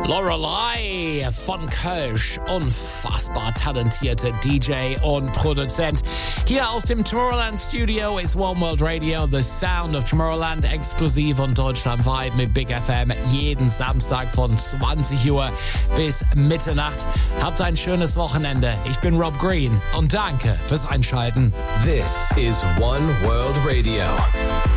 Lorelei von Kölsch, unfassbar talentierte DJ und Produzent. Hier aus dem Tomorrowland Studio ist One World Radio, the sound of Tomorrowland, exklusiv und deutschlandweit mit Big FM, jeden Samstag von 20 Uhr bis Mitternacht. Habt ein schönes Wochenende. Ich bin Rob Green und danke fürs Einschalten. This is One World Radio.